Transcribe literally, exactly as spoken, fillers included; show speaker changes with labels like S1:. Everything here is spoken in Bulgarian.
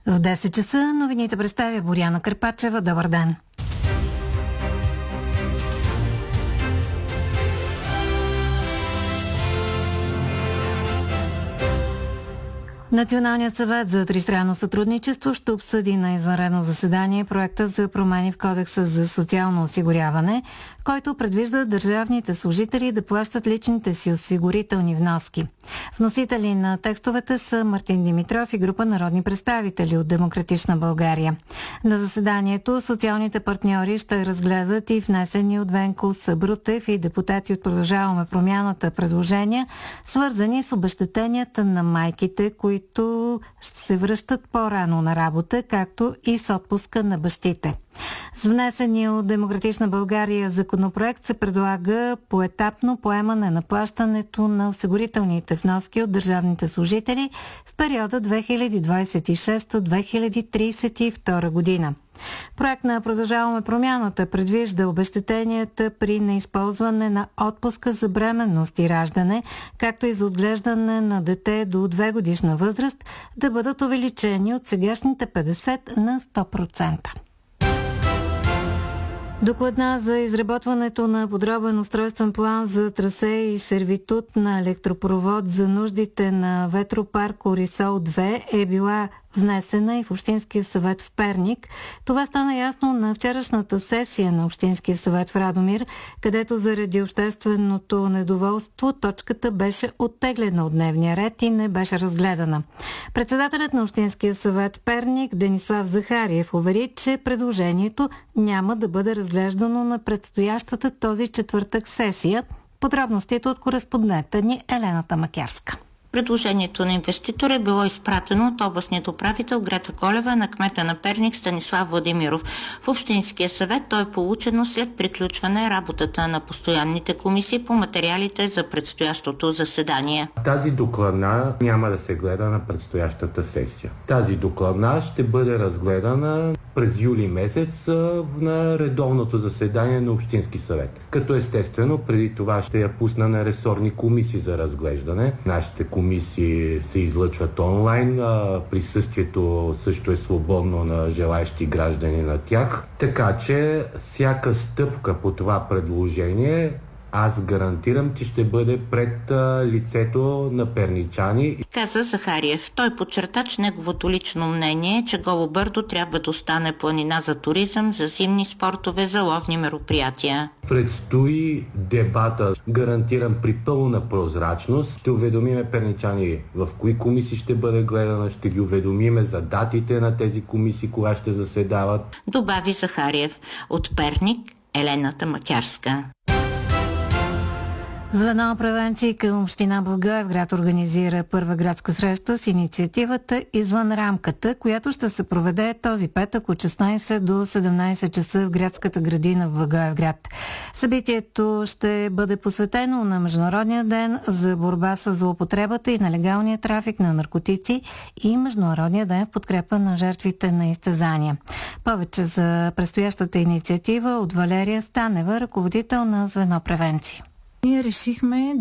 S1: В десет часа новините представя Боряна Карпачева. Добър ден! Националният съвет за тристранно сътрудничество ще обсъди на извънредно заседание проекта за промени в Кодекса за социално осигуряване, който предвижда държавните служители да плащат личните си осигурителни вноски. Вносители на текстовете са Мартин Димитров и група народни представители от Демократична България. На заседанието социалните партньори ще разгледат и внесени от Венко Сабрутев и депутати от Продължаваме промяната предложения, свързани с обезщетенията на майките, които които ще се връщат по-рано на работа, както и с отпуска на бащите. С внесения от Демократична България законопроект се предлага поетапно поемане на плащането на осигурителните вноски от държавните служители в периода две хиляди двадесет и шеста - две хиляди тридесет и втора година. Проект на Продължаваме промяната предвижда обезщетенията при неизползване на отпуска за бременност и раждане, както и за отглеждане на дете до две годишна възраст, да бъдат увеличени от сегашните петдесет на сто процента. Докладна за изработването на подробен устройствен план за трасе и сервитут на електропровод за нуждите на ветропарк Орисол две е била внесена и в Общинския съвет в Перник. Това стана ясно на вчерашната сесия на Общинския съвет в Радомир, където заради общественото недоволство точката беше оттеглена от дневния ред и не беше разгледана. Председателят на Общинския съвет в Перник Денислав Захариев увери, че предложението няма да бъде разглеждано на предстоящата този четвъртък сесия. Подробностите от кореспондента ни Елена Тамакярска.
S2: Предложението на инвеститор е било изпратено от областният управител Грета Колева на кмета на Перник Станислав Владимиров. В Общинския съвет то е получено след приключване работата на постоянните комисии по материалите за предстоящото заседание.
S3: Тази докладна няма да се гледа на предстоящата сесия. Тази докладна ще бъде разгледана през юли месец на редовното заседание на Общински съвет. Като естествено преди това ще я пусна на ресорни комисии за разглеждане. Нашите комисии се излъчват онлайн, присъствието също е свободно на желаещи граждани на тях. Така че всяка стъпка по това предложение аз гарантирам, че ще бъде пред а, лицето на перничани.
S2: Каза Захариев. Той подчерта, че неговото лично мнение е, че Голо Бърдо трябва да остане планина за туризъм, за зимни спортове, за ловни мероприятия.
S3: Предстои дебата. Гарантирам при пълна прозрачност. Ще уведомиме перничани в кои комисии ще бъде гледана, ще ги уведомиме за датите на тези комисии, кога ще заседават.
S2: Добави Захариев. От Перник Елена Тамакярска.
S1: Звено превенции към община Благоевград организира първа градска среща с инициативата Извън рамката, която ще се проведе този петък от шестнадесет до седемнадесет часа в градската градина в Благоевград. Събитието ще бъде посветено на Международния ден за борба с злоупотребата и нелегалния трафик на наркотици и Международния ден в подкрепа на жертвите на изтезания. Повече за предстоящата инициатива от Валерия Станева, ръководител на звено превенция.
S4: Ние решихме